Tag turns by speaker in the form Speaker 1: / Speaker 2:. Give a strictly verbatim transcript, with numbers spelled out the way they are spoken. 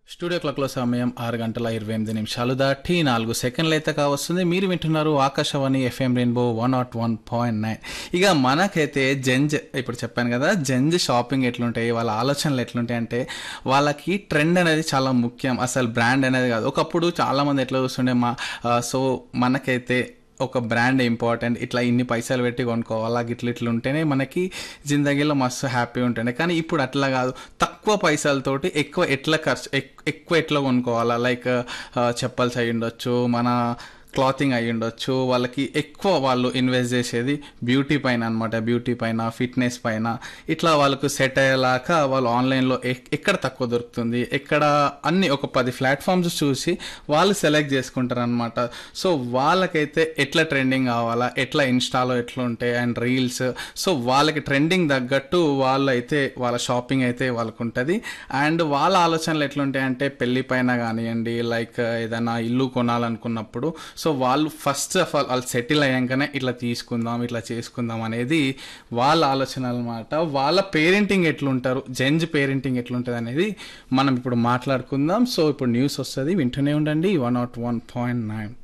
Speaker 1: Studio క్లాక్లో సమయం ఆరు గంటల ఇరవై ఎనిమిది నిమిషాలు దాటి నాలుగు సెకండ్లు అయితే కావస్తుంది. మీరు వింటున్నారు Akashvani FM rainbow one not one point nine. ఇక మనకైతే జెంజ్ ఇప్పుడు చెప్పాను కదా, జెంజ్ షాపింగ్ ఎట్లుంటాయి, వాళ్ళ ఆలోచనలు ఎట్లుంటాయి అంటే వాళ్ళకి ట్రెండ్ అనేది చాలా ముఖ్యం, అసలు బ్రాండ్ అనేది కాదు. ఒకప్పుడు చాలామంది ఎట్లా చూస్తుండే మా సో మనకైతే ఒక బ్రాండ్ ఇంపార్టెంట్, ఇట్లా ఇన్ని పైసలు పెట్టి కొనుక్కోవాలా, ఇట్లా ఇట్లా ఉంటేనే మనకి జిందగీలో మస్తు హ్యాపీ ఉంటుండే. కానీ ఇప్పుడు అట్లా కాదు, తక్కువ పైసలతోటి ఎక్కువ ఎట్లా ఖర్చు ఎక్కువ ఎట్లా కొనుక్కోవాలా, లైక్ చెప్పల్స్ అయి ఉండొచ్చు, మన క్లాతింగ్ అయి ఉండొచ్చు, వాళ్ళకి ఎక్కువ వాళ్ళు ఇన్వెస్ట్ చేసేది బ్యూటీ పైన అనమాట, బ్యూటీ పైన, ఫిట్నెస్ పైన. ఇట్లా వాళ్ళకు సెట్ అయ్యేలాగా వాళ్ళు ఆన్లైన్లో ఎక్కడ తక్కువ దొరుకుతుంది, ఎక్కడ అన్ని ఒక పది ప్లాట్ఫామ్స్ చూసి వాళ్ళు సెలెక్ట్ చేసుకుంటారు అనమాట. సో వాళ్ళకైతే ఎట్లా ట్రెండింగ్ కావాలా, ఎట్లా ఇన్స్టాలో ఎట్లా ఉంటాయి అండ్ రీల్స్, సో వాళ్ళకి ట్రెండింగ్ తగ్గట్టు వాళ్ళు అయితే వాళ్ళ షాపింగ్ అయితే వాళ్ళకు ఉంటుంది. అండ్ వాళ్ళ ఆలోచనలు ఎట్లుంటాయి అంటే పెళ్లి పైన కానివ్వండి, లైక్ ఏదైనా ఇల్లు కొనాలనుకున్నప్పుడు సో వాళ్ళు ఫస్ట్ ఆఫ్ ఆల్ వాళ్ళు సెటిల్ అయ్యాకనే ఇట్లా తీసుకుందాం, ఇట్లా చేసుకుందాం అనేది వాళ్ళ ఆలోచన అనమాట. వాళ్ళ పేరెంటింగ్ ఎట్లుంటారు, జెంజ్ పేరెంటింగ్ ఎట్లుంటుంది అనేది మనం ఇప్పుడు మాట్లాడుకుందాం. సో ఇప్పుడు న్యూస్ వస్తుంది, వింటూనే ఉండండి one not one point nine.